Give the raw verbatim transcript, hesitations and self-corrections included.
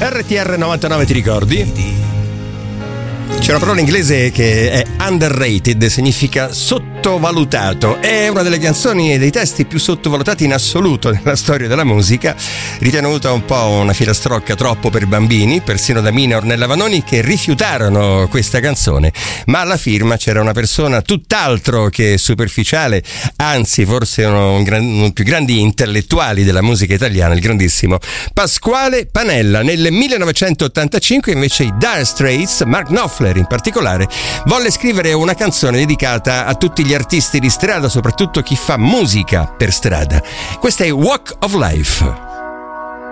R T R novantanove, ti ricordi? C'è una parola inglese che è underrated, significa sottovalutato. È una delle canzoni e dei testi più sottovalutati in assoluto nella storia della musica, ritenuta un po' una filastrocca troppo per bambini, persino da Mina Ornella Vanoni, che rifiutarono questa canzone. Ma alla firma c'era una persona tutt'altro che superficiale, anzi forse uno dei più grandi intellettuali della musica italiana, il grandissimo Pasquale Panella. Nel millenovecentottantacinque invece i Dire Straits, Mark Knopfler in particolare, volle scrivere una canzone dedicata a tutti gli artisti di strada, soprattutto chi fa musica per strada. Questa è Walk of Life.